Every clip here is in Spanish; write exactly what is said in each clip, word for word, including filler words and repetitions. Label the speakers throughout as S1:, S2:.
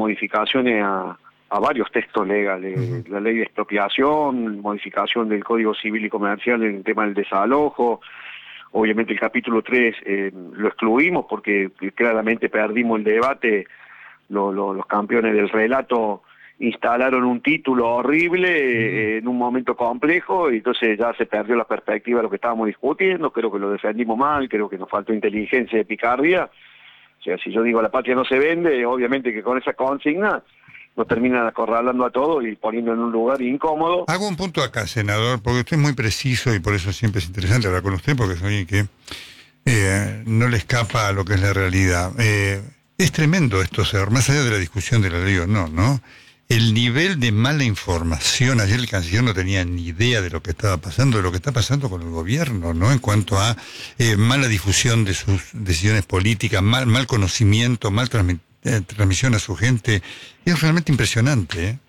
S1: modificaciones a, a varios textos legales, uh-huh. la ley de expropiación, modificación del Código Civil y Comercial en el tema del desalojo. Obviamente el capítulo tres eh, lo excluimos porque claramente perdimos el debate, lo, lo, los campeones del relato instalaron un título horrible eh, en un momento complejo y entonces ya se perdió la perspectiva de lo que estábamos discutiendo. Creo que lo defendimos mal, creo que nos faltó inteligencia y picardía. O sea, si yo digo la patria no se vende, obviamente que con esa consigna nos terminan acorralando a todos y poniendo en un lugar incómodo.
S2: Hago un punto acá, senador, porque usted es muy preciso y por eso siempre es interesante hablar con usted, porque es alguien que eh, no le escapa a lo que es la realidad. Eh, es tremendo esto, ser, más allá de la discusión de la ley o no, ¿no? El nivel de mala información, ayer el canciller no tenía ni idea de lo que estaba pasando, de lo que está pasando con el gobierno, ¿no? En cuanto a eh, mala difusión de sus decisiones políticas, mal, mal conocimiento, mal transmi- eh, transmisión a su gente, es realmente impresionante, ¿eh?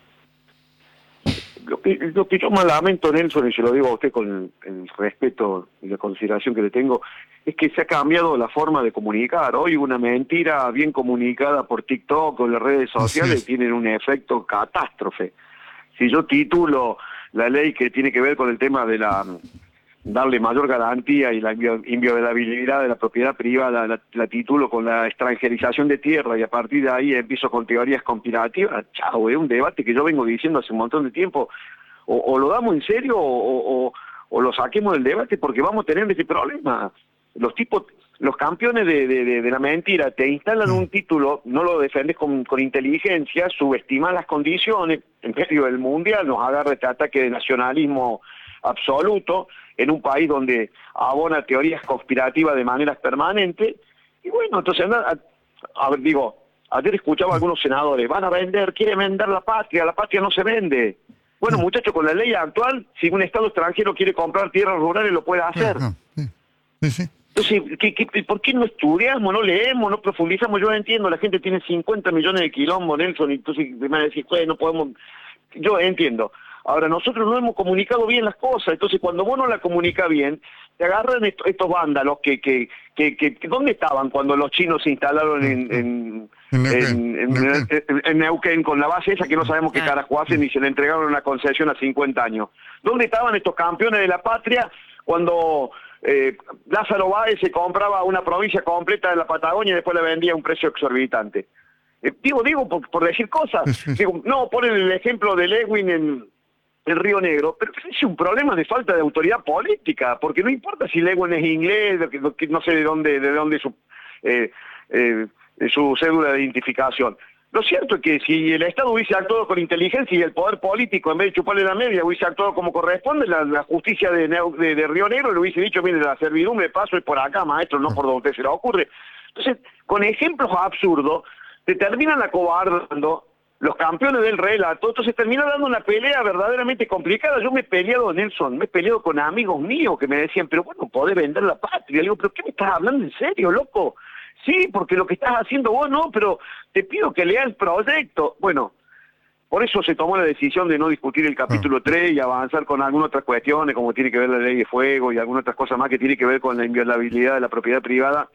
S1: Lo que, lo que yo más lamento, Nelson, y se lo digo a usted con el, el respeto y la consideración que le tengo, es que se ha cambiado la forma de comunicar. Hoy una mentira bien comunicada por TikTok o las redes sociales tienen un efecto catástrofe. Si yo titulo la ley que tiene que ver con el tema de la darle mayor garantía y la inviolabilidad de la propiedad privada, la, la titulo con la extranjerización de tierra y a partir de ahí empiezo con teorías conspirativas, chao, es un debate que yo vengo diciendo hace un montón de tiempo, o, o lo damos en serio o, o, o lo saquemos del debate porque vamos a tener ese problema. Los tipos, los campeones de, de, de, de la mentira te instalan un título, no lo defendes con, con inteligencia, subestimas las condiciones, en medio del mundial nos agarra este ataque de nacionalismo absoluto, en un país donde abona teorías conspirativas de maneras permanentes, y bueno, entonces, a, a ver, digo, ayer escuchaba a algunos senadores, van a vender, quieren vender la patria, la patria no se vende. Bueno, muchachos, con la ley actual, si un Estado extranjero quiere comprar tierras rurales, lo puede hacer.
S2: Sí, sí, sí.
S1: Entonces, ¿qué, qué, ¿por qué no estudiamos, no leemos, no profundizamos? Yo entiendo, la gente tiene cincuenta millones de quilombos, Nelson, y entonces me van a decir, pues, no podemos... Yo entiendo. Ahora, nosotros no hemos comunicado bien las cosas, entonces cuando vos no la comunicas bien, te agarran esto, estos vándalos que, que, que, que, que... ¿Dónde estaban cuando los chinos se instalaron en, en, en, en, en, en, en Neuquén con la base esa que no sabemos qué carajo hacen y se le entregaron una concesión a cincuenta años? ¿Dónde estaban estos campeones de la patria cuando eh, Lázaro Báez se compraba una provincia completa de la Patagonia y después la vendía a un precio exorbitante? Eh, digo, digo, por, por decir cosas. Digo, no, ponen el ejemplo de Lewin en... el Río Negro, pero es un problema de falta de autoridad política, porque no importa si Lewin es inglés, no sé de dónde de dónde su eh, eh, su cédula de identificación. Lo cierto es que si el Estado hubiese actuado con inteligencia y el poder político, en vez de chuparle la media, hubiese actuado como corresponde, la, la justicia de, de, de Río Negro le hubiese dicho, mire, la servidumbre de paso es por acá, maestro, no por donde usted se le ocurre. Entonces, con ejemplos absurdos, te terminan acobardando los campeones del relato, entonces termina dando una pelea verdaderamente complicada. Yo me he peleado, Nelson, me he peleado con amigos míos que me decían, pero bueno, podés vender la patria. Le digo, pero ¿qué me estás hablando en serio, loco? Sí, porque lo que estás haciendo vos no, pero te pido que leas el proyecto. Bueno, por eso se tomó la decisión de no discutir el capítulo tres y avanzar con algunas otras cuestiones, como tiene que ver la ley de fuego y algunas otras cosas más que tiene que ver con la inviolabilidad de la propiedad privada.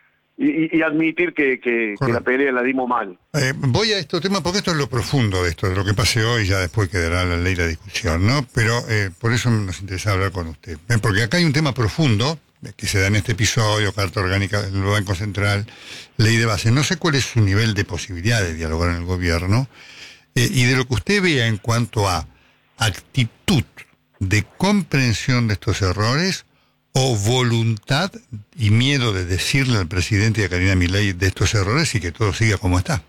S1: Y, y admitir que, que, que la pelea la dimos mal.
S2: Eh, voy a este tema porque esto es lo profundo de esto, de lo que pase hoy, ya después quedará la ley la discusión, ¿no? Pero eh, por eso nos interesa hablar con usted. Eh, porque acá hay un tema profundo que se da en este episodio, Carta Orgánica del Banco Central, ley de base. No sé cuál es su nivel de posibilidad de dialogar en el gobierno eh, y de lo que usted vea en cuanto a actitud de comprensión de estos errores o voluntad y miedo de decirle al presidente y a Karina Milei de estos errores y que todo siga como está.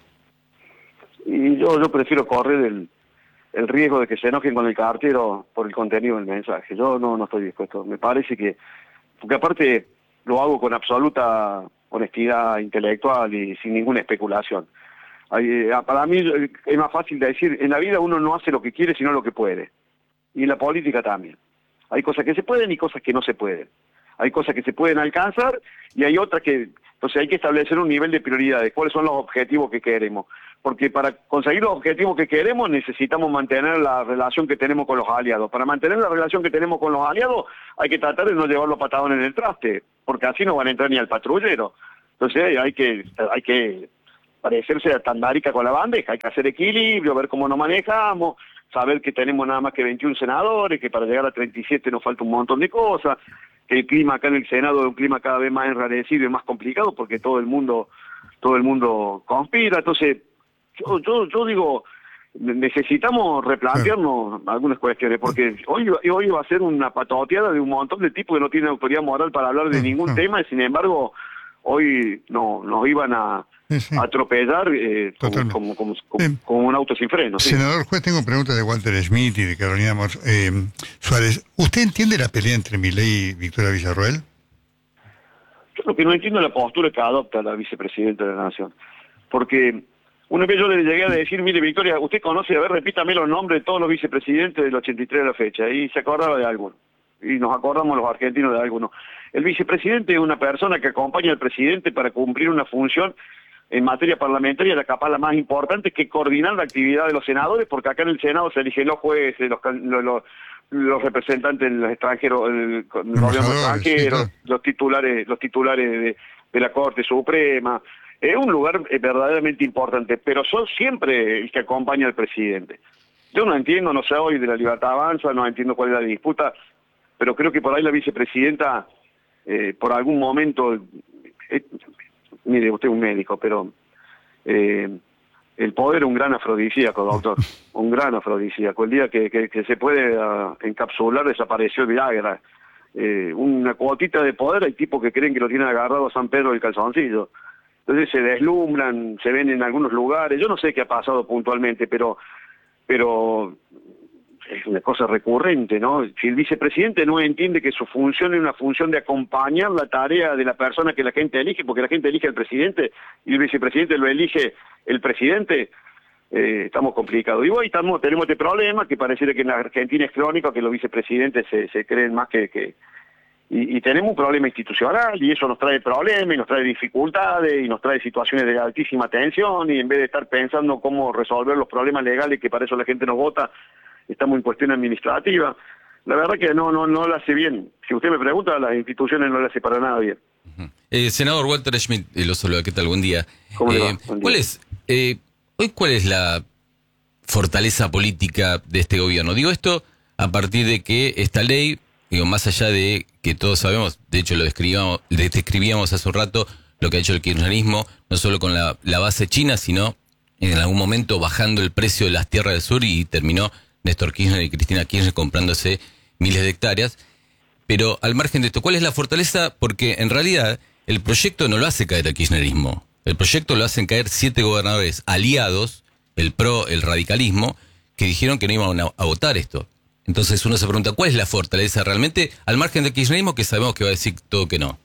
S1: Y yo yo prefiero correr el, el riesgo de que se enojen con el cartero por el contenido del mensaje. Yo no, no estoy dispuesto. Me parece que, porque aparte lo hago con absoluta honestidad intelectual y sin ninguna especulación. Para mí es más fácil de decir, en la vida uno no hace lo que quiere sino lo que puede. Y en la política también. Hay cosas que se pueden y cosas que no se pueden. Hay cosas que se pueden alcanzar y hay otras que... Entonces hay que establecer un nivel de prioridades. ¿Cuáles son los objetivos que queremos? Porque para conseguir los objetivos que queremos necesitamos mantener la relación que tenemos con los aliados. Para mantener la relación que tenemos con los aliados hay que tratar de no llevar los patadones en el traste, porque así no van a entrar ni al patrullero. Entonces hay que... hay que parecerse a Tandarica con la bandeja, hay que hacer equilibrio, ver cómo nos manejamos, saber que tenemos nada más que veintiún senadores, que para llegar a treinta y siete nos falta un montón de cosas, que el clima acá en el Senado es un clima cada vez más enrarecido y más complicado porque todo el mundo, todo el mundo conspira. Entonces, yo, yo, yo digo, necesitamos replantearnos sí. algunas cuestiones, porque hoy, hoy va a ser una patoteada de un montón de tipos que no tienen autoridad moral para hablar de ningún sí. tema, y sin embargo, hoy no nos iban a, sí, sí. a atropellar eh, como, como, como, como, como un auto sin freno. ¿sí?
S2: Senador juez, tengo preguntas de Walter Schmidt y de Carolina Mor eh, Suárez. ¿Usted entiende la pelea entre Milei y Victoria Villarroel?
S1: Yo lo que no entiendo es la postura que adopta la vicepresidenta de la Nación, porque una vez yo le llegué a decir, mire Victoria, usted conoce, a ver, repítame los nombres de todos los vicepresidentes del ochenta y tres de la fecha, y se acordaba de alguno, y nos acordamos los argentinos de alguno. El vicepresidente es una persona que acompaña al presidente para cumplir una función en materia parlamentaria, la capaz la más importante, que coordinar la actividad de los senadores, porque acá en el Senado se eligen los jueces, los, los, los, los representantes de los extranjeros, el, el gobierno extranjero, sí, claro. los titulares, los titulares de, de la Corte Suprema. Es un lugar verdaderamente importante, pero son siempre el que acompaña al presidente. Yo no entiendo, no sé hoy de la Libertad Avanza, no entiendo cuál es la disputa, pero creo que por ahí la vicepresidenta, eh, por algún momento, eh, mire, usted es un médico, pero eh, el poder es un gran afrodisíaco, doctor, un gran afrodisíaco. El día que, que, que se puede uh, encapsular, desapareció Viagra. Eh, una cuotita de poder, hay tipos que creen que lo tienen agarrado a San Pedro del calzoncillo. Entonces se deslumbran, se ven en algunos lugares, yo no sé qué ha pasado puntualmente, pero pero es una cosa recurrente, ¿no? Si el vicepresidente no entiende que su función es una función de acompañar la tarea de la persona que la gente elige, porque la gente elige al presidente y el vicepresidente lo elige el presidente, eh, estamos complicados. Y hoy estamos, tenemos este problema que pareciera que en la Argentina es crónico, que los vicepresidentes se, se creen más que... que Y, y tenemos un problema institucional y eso nos trae problemas y nos trae dificultades y nos trae situaciones de altísima tensión, y en vez de estar pensando cómo resolver los problemas legales, que para eso la gente nos vota, estamos en cuestión administrativa. La verdad que no no no la hace bien. Si usted me pregunta, las instituciones no la hace para nada bien.
S3: Uh-huh. eh, senador Walter Schmidt, eh, lo saluda, ¿qué tal? Buen día.
S1: ¿Cómo
S3: eh,
S1: le va? Buen día.
S3: ¿Cuál es, eh, hoy cuál es la fortaleza política de este gobierno? Digo esto a partir de que esta ley, digo, más allá de que todos sabemos, de hecho lo describíamos, describíamos hace un rato, lo que ha hecho el kirchnerismo, no solo con la, la base china, sino en algún momento bajando el precio de las tierras del sur, y terminó Néstor Kirchner y Cristina Kirchner comprándose miles de hectáreas. Pero al margen de esto, ¿cuál es la fortaleza? Porque en realidad el proyecto no lo hace caer el kirchnerismo. El proyecto lo hacen caer siete gobernadores aliados, el PRO, el radicalismo, que dijeron que no iban a, a votar esto. Entonces uno se pregunta, ¿cuál es la fortaleza realmente, al margen del kirchnerismo, que sabemos que va a decir todo que no?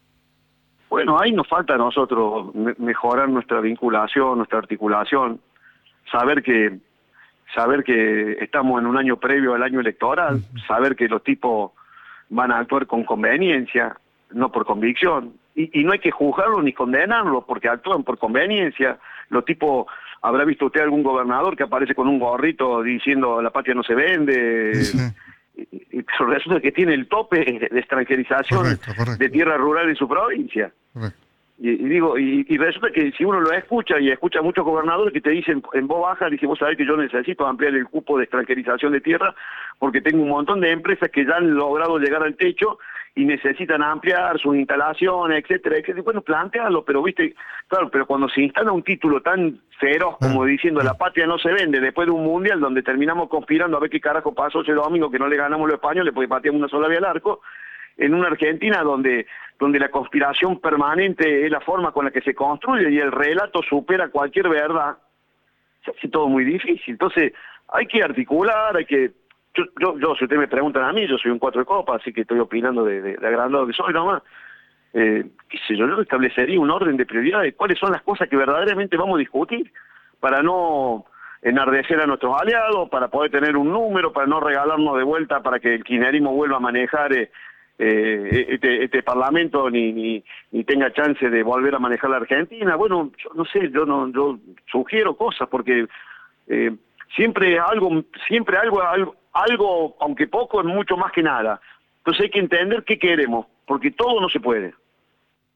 S1: Bueno, ahí nos falta a nosotros me mejorar nuestra vinculación, nuestra articulación, saber que saber que estamos en un año previo al año electoral, saber que los tipos van a actuar con conveniencia, no por convicción, y, y no hay que juzgarlos ni condenarlos porque actúan por conveniencia. Los tipos, ¿habrá visto usted algún gobernador que aparece con un gorrito diciendo la patria no se vende? Sí. Y, y, pero resulta que tiene el tope de extranjerización correcto, correcto. de tierra rural en su provincia. Y, y digo, y, y resulta que si uno lo escucha, y escucha a muchos gobernadores que te dicen en voz baja, dice, vos sabés que yo necesito ampliar el cupo de extranjerización de tierra porque tengo un montón de empresas que ya han logrado llegar al techo y necesitan ampliar sus instalaciones, etcétera, etcétera. Bueno, plantealo, pero viste, claro, pero cuando se instala un título tan feroz como diciendo la patria no se vende, después de un mundial donde terminamos conspirando a ver qué carajo pasó ese domingo que no le ganamos los españoles porque pateamos una sola vía al arco, en una Argentina donde donde la conspiración permanente es la forma con la que se construye y el relato supera cualquier verdad, se hace todo muy difícil. Entonces, hay que articular, hay que... Yo, yo, yo si ustedes me preguntan a mí, yo soy un cuatro de copa, así que estoy opinando de, de, de agrandado que soy nomás. Eh, qué sé yo, yo establecería un orden de prioridades, cuáles son las cosas que verdaderamente vamos a discutir, para no enardecer a nuestros aliados, para poder tener un número, para no regalarnos de vuelta, para que el kirchnerismo vuelva a manejar... Eh, Eh, este, este parlamento ni, ni ni tenga chance de volver a manejar la Argentina. Bueno, yo no sé, yo no yo sugiero cosas porque eh, siempre algo siempre algo, algo algo aunque poco es mucho más que nada. Entonces hay que entender qué queremos, porque todo no se puede.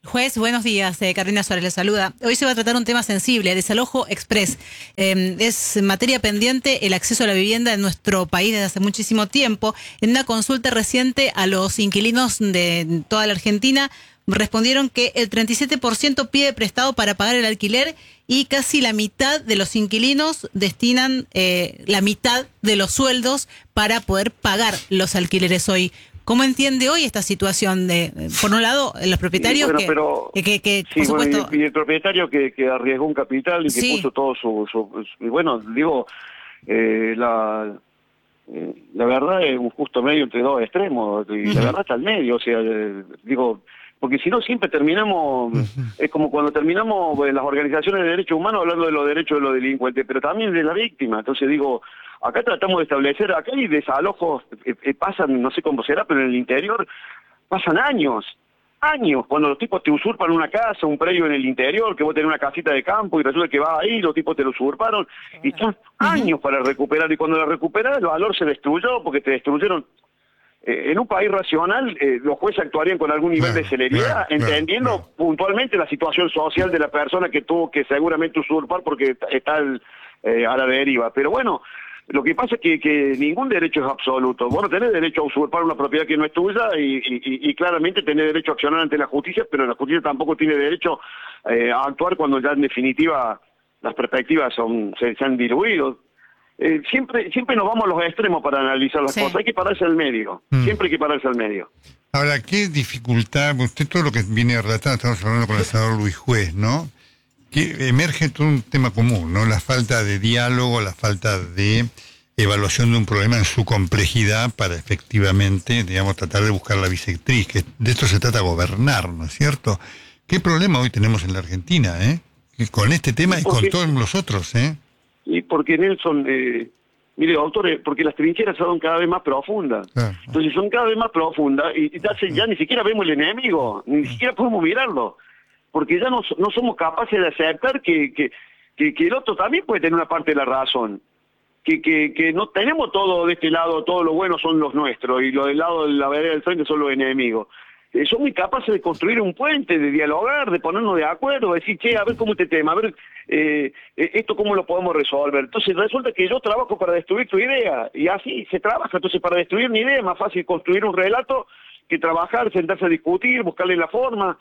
S4: Juez, buenos días. Eh, Carolina Suárez le saluda. Hoy se va a tratar un tema sensible, desalojo express. Eh, es materia pendiente el acceso a la vivienda en nuestro país desde hace muchísimo tiempo. En una consulta reciente a los inquilinos de toda la Argentina, respondieron que el treinta y siete por ciento pide prestado para pagar el alquiler y casi la mitad de los inquilinos destinan eh, la mitad de los sueldos para poder pagar los alquileres hoy. ¿Cómo entiende hoy esta situación de, por un lado, los propietarios
S1: sí, bueno,
S4: que,
S1: pero,
S4: que, que, que
S1: sí,
S4: por supuesto...
S1: Bueno, y, y el propietario que, que arriesgó un capital y que
S4: sí.
S1: puso todo su... su, su bueno, digo, eh, la... Eh, la verdad es un justo medio entre dos extremos, y uh-huh. la verdad está al medio, o sea, eh, digo... Porque si no, siempre terminamos, es como cuando terminamos en las organizaciones de derechos humanos hablando de los derechos de los delincuentes, pero también de la víctima. Entonces digo, acá tratamos de establecer, acá hay desalojos, eh, eh, pasan, no sé cómo será, pero en el interior pasan años, años, cuando los tipos te usurpan una casa, un predio en el interior, que vos tenés una casita de campo y resulta que vas ahí, los tipos te lo usurparon, y están años para recuperar, y cuando la recuperás el valor se destruyó porque te destruyeron. Eh, en un país racional, eh, los jueces actuarían con algún nivel claro, de celeridad, claro, entendiendo claro, claro. puntualmente la situación social de la persona que tuvo que seguramente usurpar porque está el, eh, a la deriva. Pero bueno, lo que pasa es que, que ningún derecho es absoluto. Vos no tenés derecho a usurpar una propiedad que no es tuya y, y, y claramente tenés derecho a accionar ante la justicia, pero la justicia tampoco tiene derecho eh, a actuar cuando ya en definitiva las perspectivas son se, se han diluido. Eh, siempre siempre nos vamos a los extremos para analizar las sí. cosas, hay que pararse al medio, mm. siempre hay que pararse al medio.
S2: Ahora, ¿qué dificultad? Usted todo lo que viene relatando, estamos hablando con el senador Luis Juez, ¿no? Que emerge todo un tema común, ¿no? La falta de diálogo, la falta de evaluación de un problema en su complejidad para efectivamente, digamos, tratar de buscar la bisectriz, que de esto se trata gobernar, ¿no es cierto? ¿Qué problema hoy tenemos en la Argentina, eh? Con este tema y con qué? Todos los otros, ¿eh?
S1: Y porque Nelson, eh, mire, doctor, porque las trincheras son cada vez más profundas. Ah, ah. Entonces son cada vez más profundas y, y ya, se, ya ni siquiera vemos el enemigo, ni siquiera podemos mirarlo. Porque ya no, no somos capaces de aceptar que, que, que, que el otro también puede tener una parte de la razón. Que, que, que no tenemos todo de este lado, todo lo bueno son los nuestros y lo del lado de la vereda del frente son los enemigos. Eh, somos incapaces de construir un puente, de dialogar, de ponernos de acuerdo, de decir, che, a ver cómo este tema, a ver eh, esto cómo lo podemos resolver. Entonces resulta que yo trabajo para destruir tu idea, y así se trabaja. Entonces para destruir mi idea es más fácil construir un relato que trabajar, sentarse a discutir, buscarle la forma.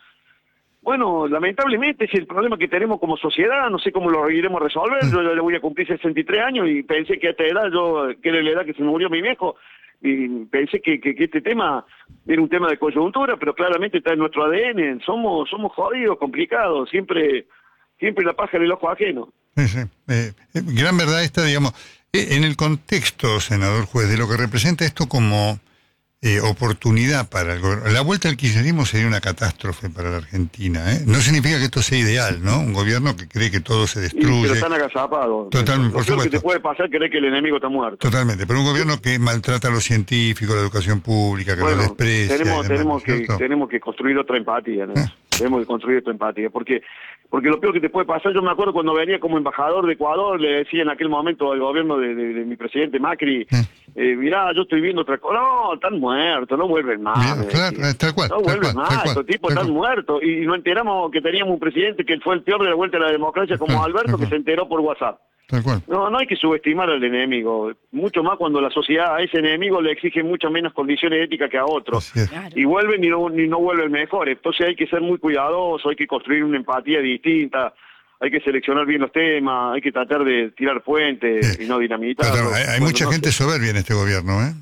S1: Bueno, lamentablemente es el problema que tenemos como sociedad, no sé cómo lo iremos a resolver. Yo ya le voy a cumplir sesenta y tres años y pensé que a esta edad, yo, que era la edad que se murió mi viejo, y pensé que, que, que este tema era un tema de coyuntura, pero claramente está en nuestro A D N. Somos somos jodidos, complicados, siempre siempre la paja en el ojo ajeno.
S2: Sí, sí. Eh, eh, gran verdad esta, digamos, eh, en el contexto, senador Juez, de lo que representa esto como eh, oportunidad para el gobierno. La vuelta al kirchnerismo sería una catástrofe para la Argentina, ¿eh? No significa que esto sea ideal, ¿no? Un gobierno que cree que todo se destruye. Y, pero
S1: están agazapados.
S2: Totalmente, por supuesto.
S1: Lo que te puede pasar es creer que el enemigo está muerto.
S2: Totalmente, pero un gobierno que maltrata a los científicos, la educación pública, que
S1: bueno,
S2: los desprecia.
S1: Tenemos,
S2: demás,
S1: tenemos, que, tenemos que construir otra empatía, ¿no? ¿Eh? Tenemos que construir otra empatía, porque porque lo peor que te puede pasar, yo me acuerdo cuando venía como embajador de Ecuador, le decía en aquel momento al gobierno de, de, de mi presidente Macri, ¿Eh? eh, mirá, yo estoy viendo otra cosa, no, están muertos, no vuelven más.
S2: Bien, claro, tal cual,
S1: no vuelven
S2: cual,
S1: más, estos tipos están muertos. Y, y nos enteramos que teníamos un presidente que fue el peor de la vuelta a la democracia, como tal, Alberto, que se enteró por WhatsApp.
S2: Tal cual.
S1: No, no hay que subestimar al enemigo, mucho más cuando la sociedad a ese enemigo le exige muchas menos condiciones éticas que a otros. Claro. Y vuelven y no, y no vuelven mejores. Entonces hay que ser muy cuidadosos, hay que construir una empatía distinta, hay que seleccionar bien los temas, hay que tratar de tirar puentes sí. y no dinamitar.
S2: Claro, hay, hay mucha no gente sé. soberbia en este gobierno, ¿eh?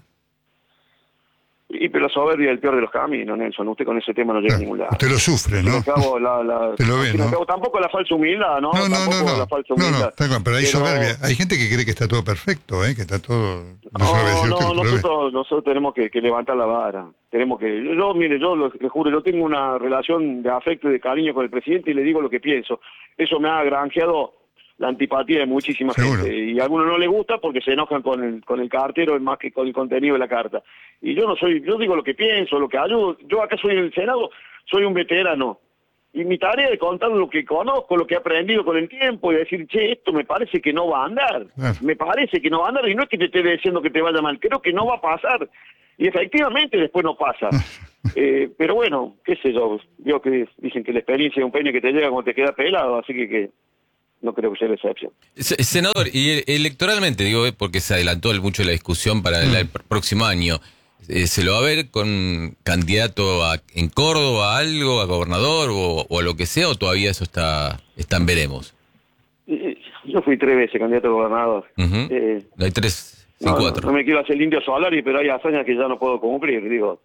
S1: Y pero la soberbia es el peor de los caminos, Nelson. Usted con ese tema no llega claro. a ningún lado.
S2: Usted lo sufre, ¿no?
S1: Cabo, la, la,
S2: Usted lo ve, ¿no?
S1: Cabo, tampoco la falsa humildad, ¿no?
S2: No, no,
S1: tampoco
S2: no, no.
S1: La falsa humildad.
S2: No, no, está claro, pero hay pero... soberbia. Hay gente que cree que está todo perfecto, ¿eh? Que está todo...
S1: No, no, no nosotros, nosotros tenemos que, que levantar la vara. Tenemos que... Yo, yo mire, yo le juro, yo tengo una relación de afecto y de cariño con el presidente y le digo lo que pienso. Eso me ha granjeado la antipatía de muchísima
S2: Seguro.
S1: gente, y a algunos no les gusta porque se enojan con el con el cartero más que con el contenido de la carta. Y yo no soy, yo digo lo que pienso, lo que ayudo. Yo acá soy en el Senado, soy un veterano, y mi tarea es contar lo que conozco, lo que he aprendido con el tiempo, y decir, che, esto me parece que no va a andar, ah. me parece que no va a andar, y no es que te esté diciendo que te vaya mal, creo que no va a pasar, y efectivamente después no pasa. Eh, pero bueno, qué sé yo, veo que dicen que la experiencia es un peine que te llega cuando te queda pelado, así que, que no creo que sea la excepción.
S3: Se- Senador, y e- electoralmente, digo, eh, porque se adelantó mucho la discusión para el, el pr- próximo año, eh, ¿se lo va a ver con candidato a, en Córdoba, a algo, a gobernador o, o a lo que sea, o todavía eso está, está en veremos?
S1: Eh, Yo fui tres veces candidato a gobernador.
S3: Ujú.
S1: Eh,
S3: Hay tres y
S1: no, no,
S3: cuatro.
S1: no me quiero hacer el indio Solari, pero hay hazañas que ya no puedo cumplir, digo.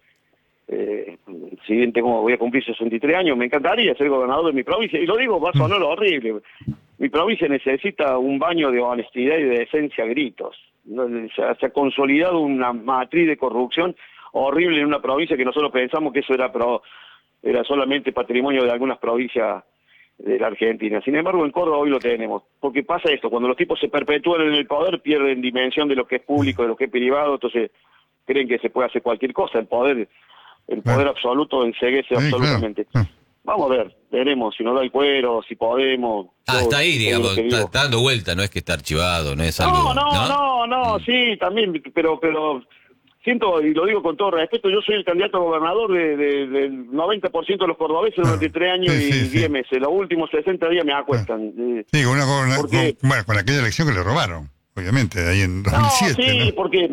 S1: Eh, si bien tengo, voy a cumplir sesenta y tres años, me encantaría ser gobernador de mi provincia, y lo digo, va a sonar horrible. Mi provincia necesita un baño de honestidad y de decencia a gritos. No, Se ha, se ha consolidado una matriz de corrupción horrible en una provincia que nosotros pensamos que eso era, pro, era solamente patrimonio de algunas provincias de la Argentina. Sin embargo, en Córdoba hoy lo tenemos. Porque pasa esto, cuando los tipos se perpetúan en el poder, pierden dimensión de lo que es público, de lo que es privado, entonces creen que se puede hacer cualquier cosa. El poder el poder
S2: Claro.
S1: absoluto enceguece
S2: Sí,
S1: absolutamente.
S2: claro.
S1: Vamos a ver, veremos si nos da el cuero, si podemos.
S3: Ah,
S1: Yo
S3: está ahí,
S1: soy
S3: digamos,
S1: lo que
S3: está,
S1: digo.
S3: está dando vuelta, no es que está archivado, no es algo...
S1: No, no, no, no, sí, también, pero, pero siento, y lo digo con todo respeto, yo soy el candidato a gobernador de, de- del noventa por ciento de los cordobeses durante tres años
S2: Sí,
S1: y
S2: sí, sí.
S1: diez meses. Los últimos sesenta días me acuestan. Eh,
S2: Sí, con una, con,
S1: ¿Por qué?
S2: con- bueno, con aquella elección que le robaron, obviamente, ahí en dos mil
S1: No,
S2: siete.
S1: sí,
S2: ¿no?
S1: porque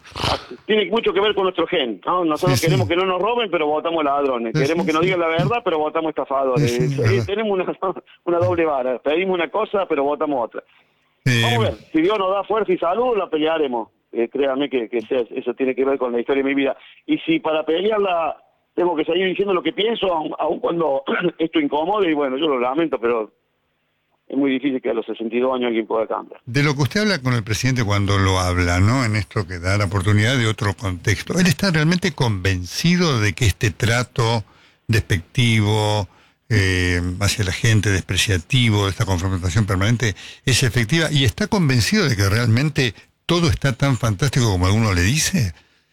S1: tiene mucho que ver con nuestro gen, ¿no? Nosotros
S2: Sí,
S1: queremos
S2: sí.
S1: que no nos roben, pero votamos ladrones.
S2: Sí,
S1: Queremos
S2: sí,
S1: que nos
S2: sí.
S1: digan la verdad, pero votamos estafadores.
S2: Sí, sí,
S1: Eh,
S2: verdad.
S1: tenemos una, una doble vara. Pedimos una cosa, pero votamos otra.
S2: Eh,
S1: Vamos a ver, si Dios nos da fuerza y salud, la pelearemos. Eh, créanme que, que sea- eso tiene que ver con la historia de mi vida. Y si para pelearla tengo que seguir diciendo lo que pienso, aun, aun cuando esto incomode, y bueno, yo lo lamento, pero es muy difícil que a los sesenta y dos años alguien pueda cambiar.
S2: De lo que usted habla con el presidente cuando lo habla, ¿no? En esto que da la oportunidad de otro contexto. ¿Él está realmente convencido de que este trato despectivo eh, hacia la gente, despreciativo, esta confrontación permanente, es efectiva? ¿Y está convencido de que realmente todo está tan fantástico como alguno le dice?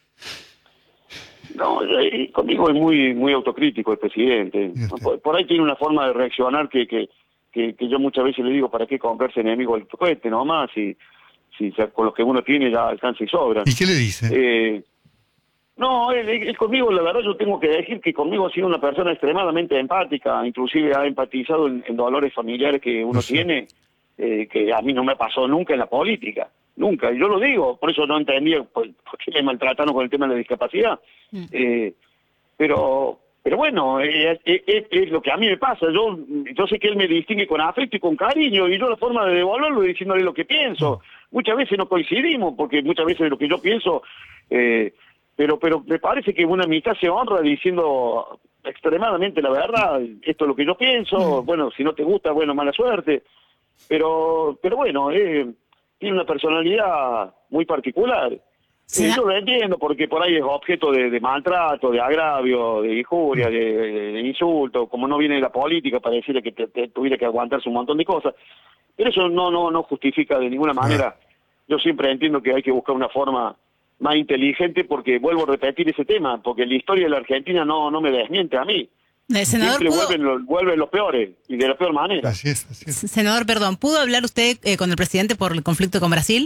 S1: No, eh, conmigo es muy muy autocrítico el presidente.
S2: ¿Y usted?
S1: Por, por ahí tiene una forma de reaccionar que, que, que, que yo muchas veces le digo, ¿para qué comprarse enemigo del cohete nomás? Si, si ya con los que uno tiene ya alcanza y sobra.
S2: ¿Y qué le dice?
S1: Eh, no, él, él- él conmigo, la verdad, yo tengo que decir que conmigo ha sido una persona extremadamente empática, inclusive ha empatizado en, en dolores familiares que uno
S2: Sí.
S1: tiene, eh, que a mí no me pasó nunca en la política, nunca, y yo lo digo, por eso no entendía por, por qué me maltrataron con el tema de la discapacidad,
S4: Mm.
S1: eh, pero pero bueno, eh, es, es- es lo que a mí me pasa, yo yo sé que él me distingue con afecto y con cariño, y yo la forma de devolverlo es diciéndole lo que pienso. Muchas veces no coincidimos, porque muchas veces lo que yo pienso, eh, pero pero me parece que una amistad se honra diciendo extremadamente la verdad, esto es lo que yo pienso, bueno, si no te gusta, bueno, mala suerte, pero pero bueno, eh, tiene una personalidad muy particular.
S4: Sí.
S1: Sí, yo lo entiendo, porque por ahí es objeto de, de maltrato, de agravio, de injuria, de, de- de insulto, como no viene de la política para decirle que te, te tuviera que aguantarse un montón de cosas. Pero eso no no no justifica de ninguna manera. Yo siempre entiendo que hay que buscar una forma más inteligente, porque vuelvo a repetir ese tema, porque la historia de la Argentina no no me desmiente a mí.
S4: Eh, senador,
S1: Siempre
S4: ¿pudo,
S1: vuelven los, vuelven los peores, y de la peor manera.
S2: Así es, así es.
S4: senador, perdón, ¿pudo hablar usted eh, con el presidente por el conflicto con Brasil?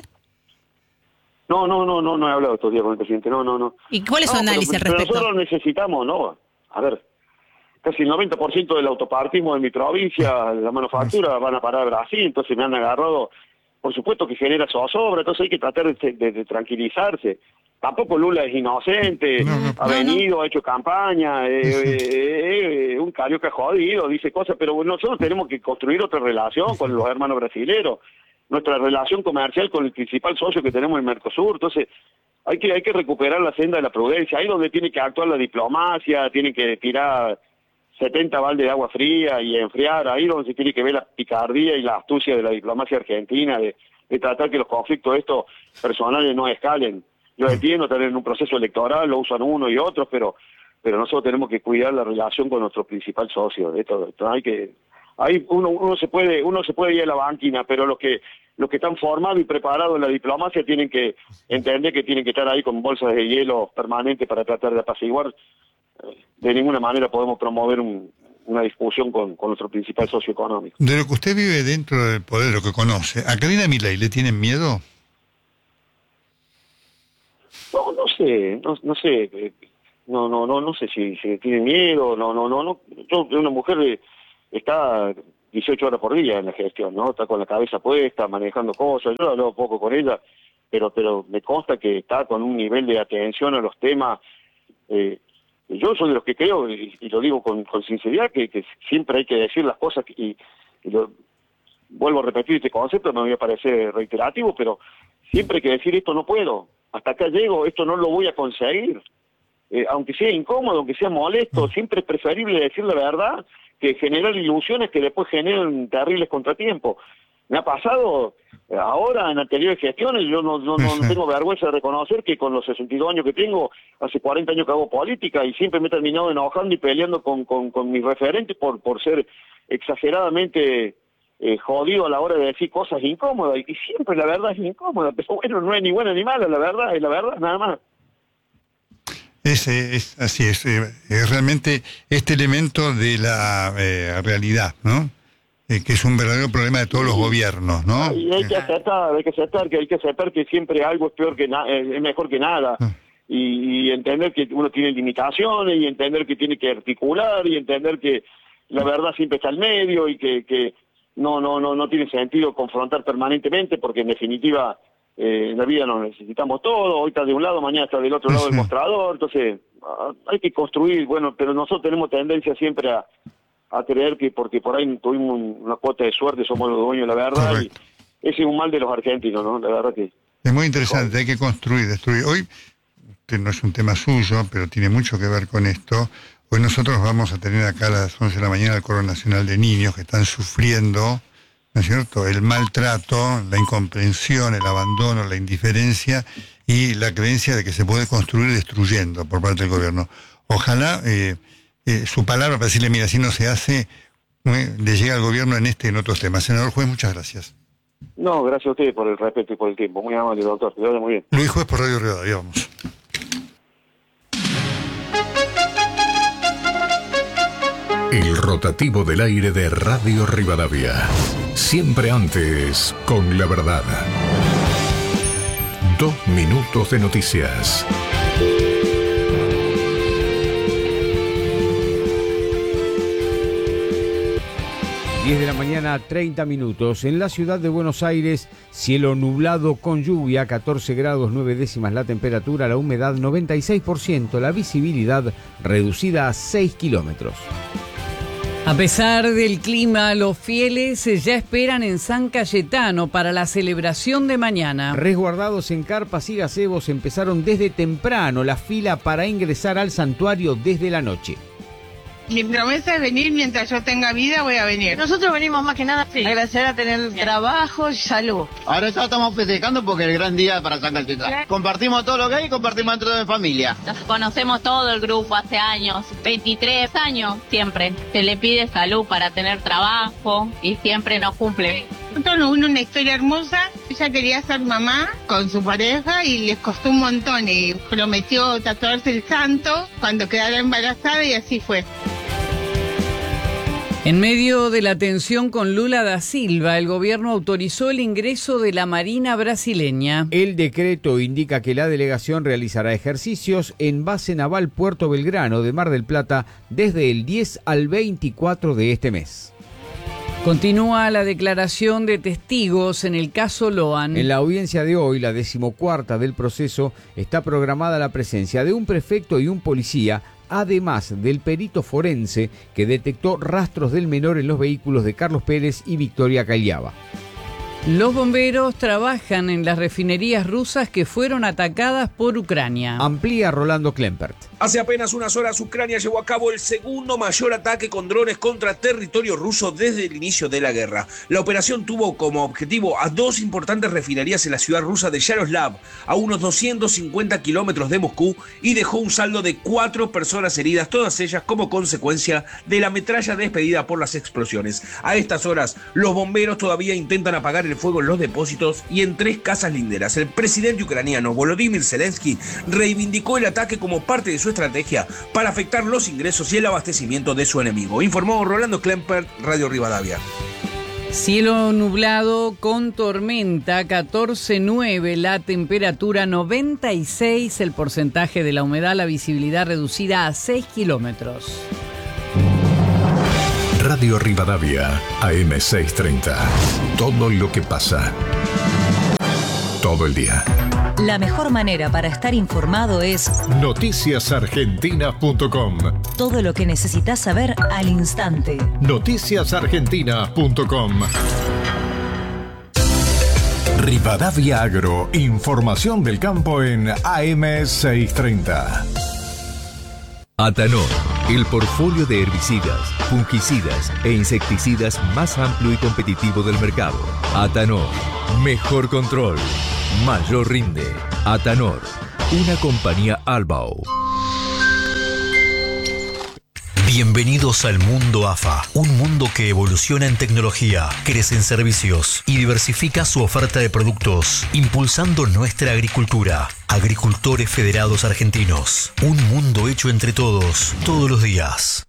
S1: No, no, no, no, no he hablado estos días con el presidente, no, no, no.
S4: ¿Y cuál es su
S1: No,
S4: análisis
S1: pero,
S4: al
S1: pero
S4: respecto?
S1: nosotros necesitamos, ¿no? A ver, casi el noventa por ciento del autopartismo de mi provincia, la manufactura, van a parar a Brasil, entonces me han agarrado. Por supuesto que genera zozobra, entonces hay que tratar de, de- de tranquilizarse. Tampoco Lula es inocente,
S2: No, no.
S1: ha
S4: No,
S1: venido, ha hecho campaña, eh,
S2: Sí, sí.
S1: eh, eh, un carioca jodido, dice cosas, pero nosotros tenemos que construir otra relación con los hermanos brasileros, nuestra relación comercial con el principal socio que tenemos en Mercosur, entonces hay que hay que recuperar la senda de la prudencia, ahí donde tiene que actuar la diplomacia, tiene que tirar setenta baldes de agua fría y enfriar, ahí donde se tiene que ver la picardía y la astucia de la diplomacia argentina, de, de tratar que los conflictos estos personales no escalen. Yo entiendo, tener un proceso electoral, lo usan uno y otros, pero pero nosotros tenemos que cuidar la relación con nuestro principal socio. Esto, esto hay que, ahí uno uno se puede uno se puede ir a la banquina, pero los que los que están formados y preparados en la diplomacia tienen que entender que tienen que estar ahí con bolsas de hielo permanentes para tratar de apaciguar. De ninguna manera podemos promover un, una discusión con, con nuestro principal socio económico.
S2: De lo que usted vive dentro del poder, lo que conoce, ¿a Karina Milei le tienen miedo?
S1: No, no sé, no, no sé. eh, no, no, no, no sé si, si tiene miedo, no, no, no, no. Yo, una mujer de, está dieciocho horas por día en la gestión, ¿no? Está con la cabeza puesta, manejando cosas. Yo hablo poco con ella, pero, pero me consta que está con un nivel de atención a los temas. Eh, yo soy de los que creo, y, y lo digo con, con sinceridad, que, que siempre hay que decir las cosas, y, y lo, vuelvo a repetir este concepto, no me voy a parecer reiterativo, pero siempre hay que decir esto no puedo, hasta acá llego, esto no lo voy a conseguir. Eh, aunque sea incómodo, aunque sea molesto, siempre es preferible decir la verdad que generar ilusiones que después generan terribles contratiempos. Me ha pasado eh, ahora en anteriores gestiones, yo no, no, no, no tengo vergüenza de reconocer que con los sesenta y dos años que tengo, hace cuarenta años que hago política y siempre me he terminado enojando y peleando con, con, con mis referentes por, por ser exageradamente eh, jodido a la hora de decir cosas incómodas, y siempre la verdad es incómoda, pero bueno, no es ni buena ni mala, la verdad es la verdad, nada más.
S2: Es, es así, es, es realmente este elemento de la eh, realidad, ¿no? Eh, que es un verdadero problema de todos los gobiernos, ¿no?
S1: Y hay que aceptar, hay que aceptar que hay que aceptar que siempre algo es peor que nada, es mejor que nada. Ah. Y, y entender que uno tiene limitaciones, y entender que tiene que articular, y entender que la verdad siempre está al medio, y que, que no, no, no, no tiene sentido confrontar permanentemente, porque en definitiva eh, en la vida nos necesitamos todo, hoy está de un lado, mañana está del otro lado del mostrador, entonces hay que construir, bueno, pero nosotros tenemos tendencia siempre a a creer que porque por ahí tuvimos una cuota de suerte somos los dueños de la verdad. Correcto. Y ese es un mal de los argentinos, ¿no? La verdad que...
S2: Es muy interesante, hay que construir, destruir. Hoy, que no es un tema suyo, pero tiene mucho que ver con esto, hoy nosotros vamos a tener acá a las once de la mañana el Coro Nacional de Niños que están sufriendo, ¿no es cierto?, el maltrato, la incomprensión, el abandono, la indiferencia y la creencia de que se puede construir destruyendo por parte del gobierno. Ojalá... Eh, Eh, su palabra para decirle, mira, si no se hace, eh, le llega al gobierno en este y en otros temas. Senador Juez, muchas gracias.
S1: No, gracias a usted por el respeto y por el tiempo. Muy amable, doctor. Que vaya muy bien.
S2: Luis Juez por Radio Rivadavia, vamos.
S5: El rotativo del aire de Radio Rivadavia. Siempre antes, con la verdad. Dos minutos de noticias.
S6: diez de la mañana, treinta minutos. En la ciudad de Buenos Aires, cielo nublado con lluvia, catorce grados nueve décimas la temperatura, la humedad noventa y seis por ciento, la visibilidad reducida a seis kilómetros.
S7: A pesar del clima, los fieles ya esperan en San Cayetano para la celebración de mañana.
S6: Resguardados en carpas y gazebos empezaron desde temprano la fila para ingresar al santuario desde la noche.
S8: Mi promesa es venir mientras yo tenga vida, voy a venir.
S9: Nosotros venimos más que nada sí. a agradecer a tener trabajo y salud.
S10: Ahora ya estamos festejando porque es el gran día para San Cayetano. Compartimos todo lo que hay y compartimos dentro de familia.
S11: Nos conocemos todo el grupo hace años, veintitrés años siempre. Se le pide salud para tener trabajo y siempre nos cumple.
S8: Nosotros nos une una historia hermosa. Ella quería ser mamá con su pareja y les costó un montón y prometió tatuarse el santo cuando quedara embarazada y así fue.
S7: En medio de la tensión con Lula da Silva, el gobierno autorizó el ingreso de la Marina brasileña.
S6: El decreto indica que la delegación realizará ejercicios en Base Naval Puerto Belgrano de Mar del Plata desde el diez al veinticuatro de este mes.
S7: Continúa la declaración de testigos en el caso Loan.
S6: En la audiencia de hoy, la decimocuarta del proceso, está programada la presencia de un prefecto y un policía, además del perito forense que detectó rastros del menor en los vehículos de Carlos Pérez y Victoria Caliaba.
S7: Los bomberos trabajan en las refinerías rusas que fueron atacadas por Ucrania.
S6: Amplía Rolando Klempert.
S12: Hace apenas unas horas Ucrania llevó a cabo el segundo mayor ataque con drones contra territorio ruso desde el inicio de la guerra. La operación tuvo como objetivo a dos importantes refinerías en la ciudad rusa de Yaroslav, a unos doscientos cincuenta kilómetros de Moscú, y dejó un saldo de cuatro personas heridas, todas ellas como consecuencia de la metralla despedida por las explosiones. A estas horas, los bomberos todavía intentan apagar el fuego en los depósitos y en tres casas linderas. El presidente ucraniano Volodymyr Zelensky reivindicó el ataque como parte de su estrategia para afectar los ingresos y el abastecimiento de su enemigo. Informó Rolando Klempert, Radio Rivadavia.
S7: Cielo nublado con tormenta, catorce nueve la temperatura, noventa y seis el porcentaje de la humedad, la visibilidad reducida a seis kilómetros.
S5: Radio Rivadavia, A M seiscientos treinta. Todo lo que pasa. Todo el día.
S13: La mejor manera para estar informado es
S5: noticias argentinas punto com.
S13: Todo lo que necesitas saber al instante.
S5: noticias argentinas punto com. Rivadavia Agro, información del campo en A M seiscientos treinta.
S14: Atanor, el portfolio de herbicidas, fungicidas e insecticidas más amplio y competitivo del mercado. Atanor, mejor control, mayor rinde. Atanor, una compañía Albao.
S15: Bienvenidos al mundo A F A, un mundo que evoluciona en tecnología, crece en servicios y diversifica su oferta de productos, impulsando nuestra agricultura. Agricultores Federados Argentinos, un mundo hecho entre todos, todos los días.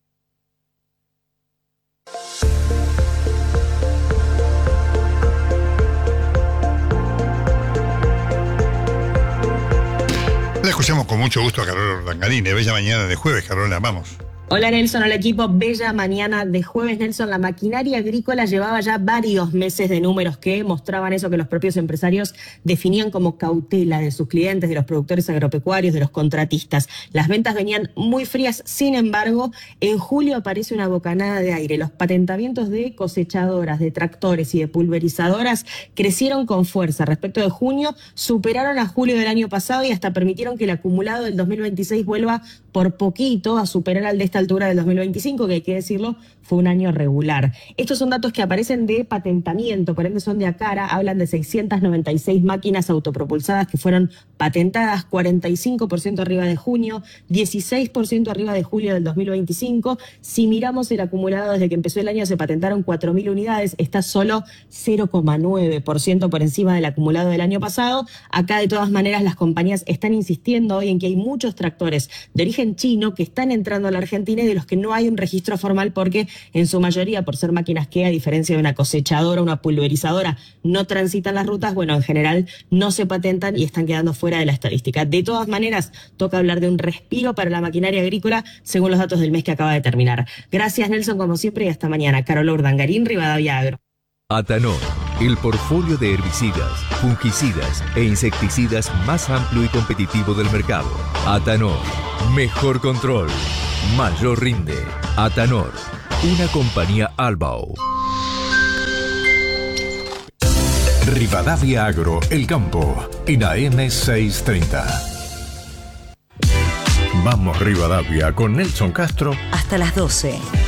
S2: La escuchamos con mucho gusto a Carola Urdangarín. Bella mañana de jueves, Carola, vamos.
S16: Hola Nelson, hola equipo, bella mañana de jueves. Nelson, la maquinaria agrícola llevaba ya varios meses de números que mostraban eso que los propios empresarios definían como cautela de sus clientes, de los productores agropecuarios, de los contratistas. Las ventas venían muy frías, sin embargo, en julio aparece una bocanada de aire. Los patentamientos de cosechadoras, de tractores y de pulverizadoras crecieron con fuerza. Respecto de junio, superaron a julio del año pasado y hasta permitieron que el acumulado del dos mil veintiséis vuelva por poquito a superar al de esta altura del dos mil veinticinco, que hay que decirlo, fue un año regular. Estos son datos que aparecen de patentamiento, por ende son de ACARA, hablan de seiscientas noventa y seis máquinas autopropulsadas que fueron patentadas, cuarenta y cinco por ciento arriba de junio, dieciséis por ciento arriba de julio del dos mil veinticinco. Si miramos el acumulado desde que empezó el año se patentaron cuatro mil unidades, está solo cero coma nueve por ciento por encima del acumulado del año pasado. Acá de todas maneras las compañías están insistiendo hoy en que hay muchos tractores de origen chino que están entrando a la Argentina y de los que no hay un registro formal porque en su mayoría, por ser máquinas que a diferencia de una cosechadora, una pulverizadora, no transitan las rutas, bueno, en general no se patentan y están quedando fuera de la estadística. De todas maneras, toca hablar de un respiro para la maquinaria agrícola según los datos del mes que acaba de terminar. Gracias Nelson, como siempre, y hasta mañana. Carola Urdangarín, Rivadavia Agro.
S14: Atanor, el portfolio de herbicidas, fungicidas e insecticidas más amplio y competitivo del mercado. Atanor, mejor control, mayor rinde. Atanor, una compañía Albao.
S5: Rivadavia Agro, el campo, en A M seiscientos treinta. Vamos Rivadavia con Nelson Castro.
S13: Hasta las doce.